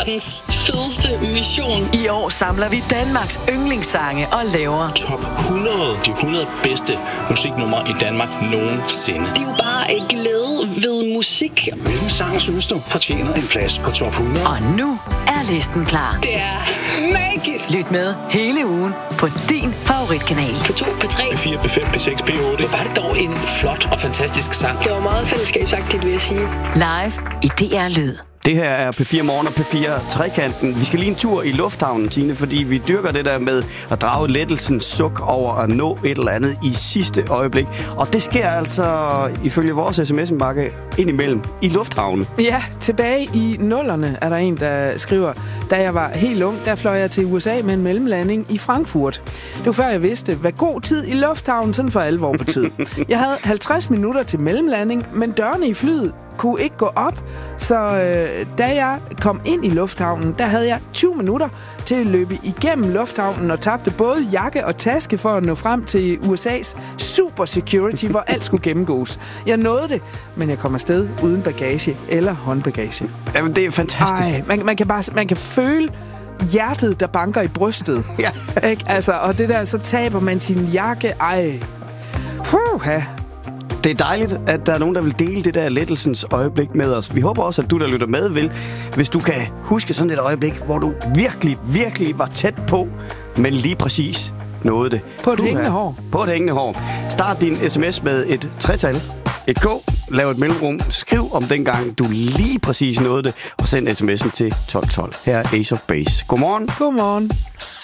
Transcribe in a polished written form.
verdens fedeste mission. I år samler vi Danmarks yndlingssange og laver Top 100. De 100 bedste musiknumre i Danmark nogensinde. Det er jo bare glæde ved musik. Hvilken sang synes du fortjener en plads på top 100? Og nu er listen klar. Det er magisk. Lyt med hele ugen på din favoritkanal. P2, P3, P4, P5, P6, P8. Var det dog en flot og fantastisk sang. det var meget fællesskabsagtigt, vil jeg sige. Live i DR Lyd. Det her er P4 Morgen og P4 Trekanten. Vi skal lige en tur i lufthavnen, Tine, fordi vi dyrker det der med at drage lettelsens suk over at nå et eller andet i sidste øjeblik. Og det sker altså, ifølge vores sms-makke, indimellem i lufthavnen. Ja, tilbage i nullerne er der en, der skriver, da jeg var helt ung, der fløj jeg til USA med en mellemlanding i Frankfurt. Det var før jeg vidste, hvad god tid i lufthavnen sådan for alvor betød. Jeg havde 50 minutter til mellemlanding, men dørene i flyet kunne ikke gå op, så da jeg kom ind i lufthavnen, der havde jeg 20 minutter til at løbe igennem lufthavnen og tabte både jakke og taske for at nå frem til USA's super security, hvor alt skulle gennemgås. Jeg nåede det, men jeg kom afsted uden bagage eller håndbagage. Jamen, det er fantastisk. Man kan føle hjertet, der banker i brystet. Ja. Ikke? Altså, og det der, så taber man sin jakke. Ej. Det er dejligt, at der er nogen, der vil dele det der lettelsens øjeblik med os. Vi håber også, at du, der lytter med, vil, hvis du kan huske sådan et øjeblik, hvor du virkelig, virkelig var tæt på, men lige præcis nåede det. På et hængende hår. På et hængende hår. Start din sms med et tretal, et K, lav et mellemrum, skriv om dengang, du lige præcis nåede det, og send sms'en til 1212. Her er Ace of Base. Godmorgen. Godmorgen.